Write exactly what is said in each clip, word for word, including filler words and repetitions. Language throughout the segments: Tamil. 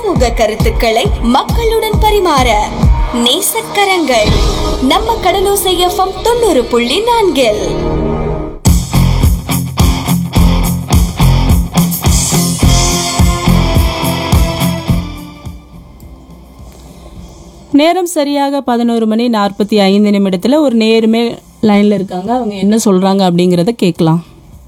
சமூக கருத்துக்களை மக்களுடன் பரிமாற நேசக்கரங்கள் நம்ம கடலோசை எஃப்எம் தொண்ணூறு புள்ளி நான்கில். நேரம் சரியாக பதினோரு மணி நாற்பத்தி ஐந்து நிமிடத்தில் ஒரு நேருமே லைனில் இருக்காங்க. அவங்க என்ன சொல்கிறாங்க அப்படிங்கிறத கேட்கலாம்.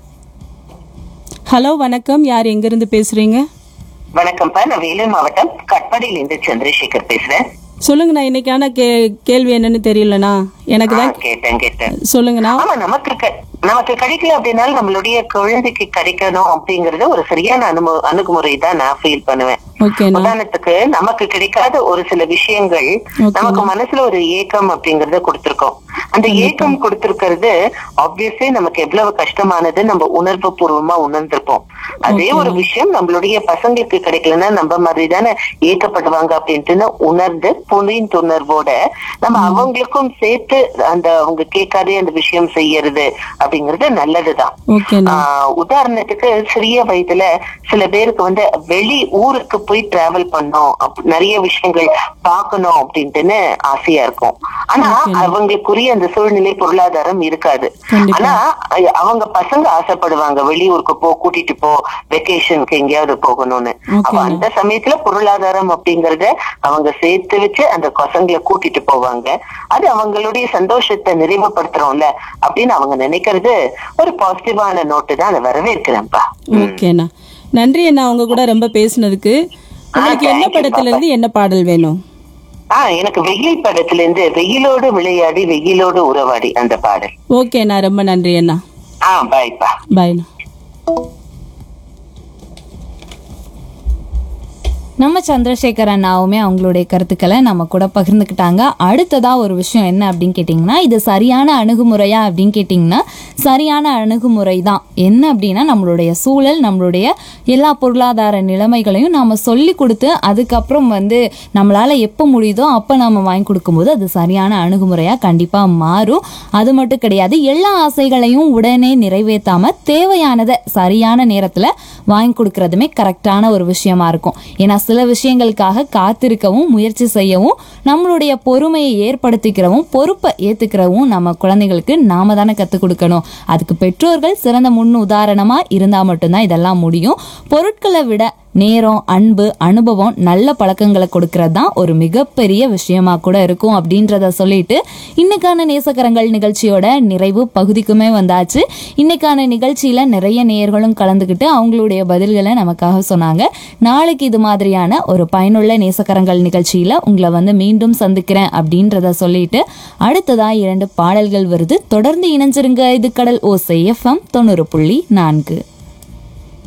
ஹலோ, வணக்கம். யார் எங்கேருந்து பேசுகிறீங்க? வணக்கம்ப்பா, நான் வேலூர் மாவட்டம் கட்பாடியிலிருந்து சந்திரசேகர் பேசுறேன். சொல்லுங்கண்ணா. இன்னைக்கான கே கேள்வி என்னன்னு தெரியலண்ணா. எனக்கு தான் கேட்டேன் கேட்டேன் சொல்லுங்கண்ணா. ஆமா, நமக்கு நமக்கு கிடைக்கல அப்படின்னா நம்மளுடைய குழந்தைக்கு கிடைக்கணும் அப்படிங்கறது ஒரு சரியான அனுமு அணுகுமுறை தான் நான் ஃபீல் பண்ணுவேன். உதாரணத்துக்கு நமக்கு கிடைக்காத ஒரு சில விஷயங்கள் நமக்கு மனசுல ஒரு ஏக்கம் அப்படிங்கறத கொடுத்திருக்கோம். அந்த ஏக்கம் கொடுத்திருக்கிறது ஆப்வியஸ்லி நமக்கு எவ்வளவு கஷ்டமானது நம்ம உணர்வு பூர்வமா உணர்ந்திருப்போம். அதே ஒரு விஷயம் நம்மளுடைய பசங்களுக்கு கிடைக்கலன்னா நம்ம மாதிரி தானே ஏக்கப்படுவாங்க அப்படின்ட்டு உணர்ந்து புரிந்துணர்வோட நம்ம அவங்களுக்கும் சேர்த்து அந்த அவங்க கேட்காதே அந்த விஷயம் செய்யறது அப்படிங்கறது நல்லதுதான். உதாரணத்துக்கு சிறிய வயதுல சில பேருக்கு வந்து வெளி ஊருக்கு போய் டிராவல் பண்ணோம், நிறைய விஷயங்கள் பார்க்கணும் அப்படின்ட்டுன்னு ஆசையா இருக்கும். ஆனா அவங்களுக்குரிய அந்த சூழ்நிலை பொருளாதாரம் இருக்காது. ஆனா அவங்க பசங்க ஆசைப்படுவாங்க வெளியூருக்கு போ, கூட்டிட்டு போ, வெக்கேஷனுக்கு எங்கேயாவது போகணும்னு. அப்ப அந்த சமயத்துல பொருளாதாரம் அப்படிங்கறத அவங்க சேர்த்து வச்சு அந்த பசங்களை கூட்டிட்டு போவாங்க. அது அவங்களுடைய சந்தோஷத்தை நிறைவுபடுத்துறோம்ல அப்படின்னு அவங்க நினைக்கிறது ஒரு பாசிட்டிவான நோட்டு தான். அதை வரவேற்கிறேன்ப்பா. ஓகேண்ணா, நன்றி அண்ணா. உங்க கூட ரொம்ப பேசுனதுக்கு. உங்களுக்கு என்ன படத்துல இருந்து என்ன பாடல் வேணும்? ஆஹ் எனக்கு வெயில் படத்துல இருந்து வெயிலோடு விளையாடி வெயிலோடு உறவாடி அந்த பாடல். ஓகேண்ணா, ரொம்ப நன்றி அண்ணா. ஆஹ் பாய்ப்பா. பாய்ண்ணா. நம்ம சந்திரசேகர் அண்ணாவுமே அவங்களுடைய கருத்துக்களை நம்ம கூட பகிர்ந்துக்கிட்டாங்க. அடுத்ததா ஒரு விஷயம் என்ன அப்படின்னு கேட்டிங்கன்னா, இது சரியான அணுகுமுறையா அப்படின்னு கேட்டிங்கன்னா சரியான அணுகுமுறை தான். என்ன அப்படின்னா, நம்மளுடைய சூழல், நம்மளுடைய எல்லா பொருளாதார நிலைமைகளையும் நாம் சொல்லி கொடுத்து அதுக்கப்புறம் வந்து நம்மளால் எப்போ முடியுதோ அப்போ நாம் வாங்கி கொடுக்கும்போது அது சரியான அணுகுமுறையாக கண்டிப்பாக மாறும். அது மட்டும் கிடையாது, எல்லா ஆசைகளையும் உடனே நிறைவேற்றாமல் தேவையானதை சரியான நேரத்தில் வாங்கி கொடுக்கறதுமே கரெக்டான ஒரு விஷயமா இருக்கும். ஏன்னா சில விஷயங்களுக்காக காத்திருக்கவும் முயற்சி செய்யவும் நம்மளுடைய பொறுமையை ஏற்படுத்திக்கிறவும் பொறுப்பை ஏத்துக்கிறவும் நம்ம குழந்தைகளுக்கு நாம தானே கற்றுக் கொடுக்கணும். அதுக்கு பெற்றோர்கள் சிறந்த முன் உதாரணமா இருந்தா மட்டும்தான் இதெல்லாம் முடியும். பொருட்களை விட நேரம், அன்பு, அனுபவம், நல்ல பழக்கங்களை கொடுக்கறது தான் ஒரு மிகப்பெரிய விஷயமா கூட இருக்கும் அப்படின்றத சொல்லிட்டு இன்னைக்கான நேசக்கரங்கள் நிகழ்ச்சியோட நிறைவு பகுதிக்குமே வந்தாச்சு. இன்னைக்கான நிகழ்ச்சியில நிறைய நேயர்களும் கலந்துக்கிட்டு அவங்களுடைய பதில்களை நமக்காக சொன்னாங்க. நாளைக்கு இது மாதிரியான ஒரு பயனுள்ள நேசக்கரங்கள் நிகழ்ச்சியில உங்களை வந்து மீண்டும் சந்திக்கிறேன் அப்படின்றத சொல்லிட்டு அடுத்ததா இரண்டு பாடல்கள் வருது. தொடர்ந்து இணைஞ்சிருங்க. இது கடல் ஓசை எஃப்எம் தொண்ணூறு புள்ளி நான்கு.